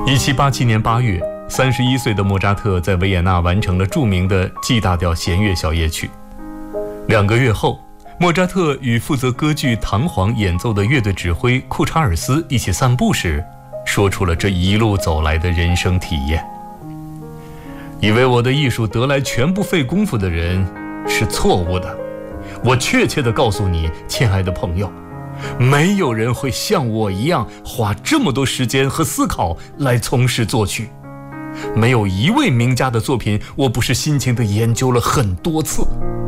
1787年8月，31岁的莫扎特在维也纳完成了著名的 G 大调弦乐小夜曲。2个月后，莫扎特与负责歌剧《唐璜》演奏的乐队指挥库查尔斯一起散步时，说出了这一路走来的人生体验。以为我的艺术得来全不费功夫的人是错误的。我确切地告诉你，亲爱的朋友，没有人会像我一样花这么多时间和思考来从事作曲。没有一位名家的作品，我不是辛勤地研究了很多次。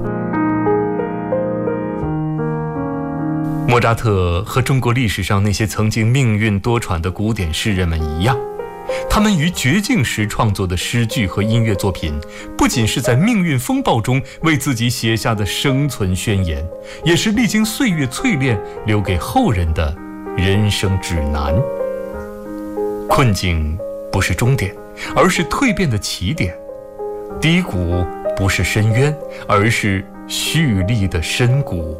莫扎特和中国历史上那些曾经命运多舛的古典诗人们一样，他们于绝境时创作的诗句和音乐作品，不仅是在命运风暴中为自己写下的生存宣言，也是历经岁月淬炼留给后人的人生指南。困境不是终点，而是蜕变的起点；低谷不是深渊，而是蓄力的深谷。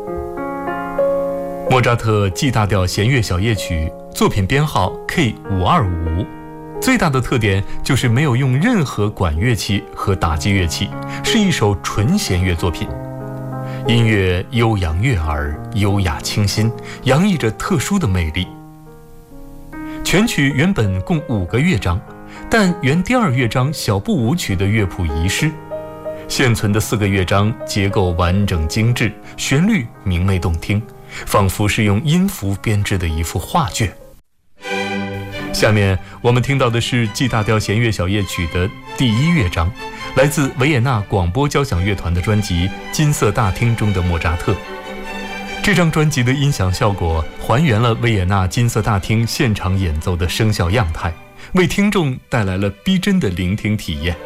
莫扎特 G 大调弦乐小夜曲作品编号 K525，最大的特点就是没有用任何管乐器和打击乐器，是一首纯弦乐作品。音乐悠扬悦耳，优雅清新，洋溢着特殊的魅力。全曲原本共5个乐章，但原第2乐章小步舞曲的乐谱遗失。现存的4个乐章结构完整精致，旋律明媚动听，仿佛是用音符编织的一幅画卷。下面我们听到的是 G 大调弦乐小夜曲的第1乐章，来自维也纳广播交响乐团的专辑《金色大厅》中的莫扎特。这张专辑的音响效果还原了维也纳金色大厅现场演奏的声效样态，为听众带来了逼真的聆听体验。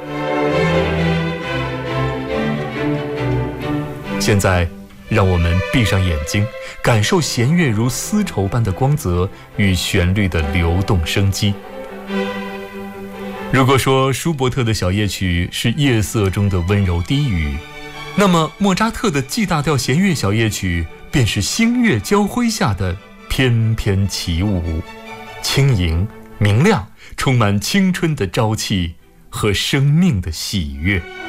现在让我们闭上眼睛，感受弦乐如丝绸般的光泽与旋律的流动生机。如果说舒伯特的小夜曲是夜色中的温柔低语，那么莫扎特的 G 大调弦乐小夜曲便是星月交辉下的翩翩起舞，轻盈明亮，充满青春的朝气和生命的喜悦。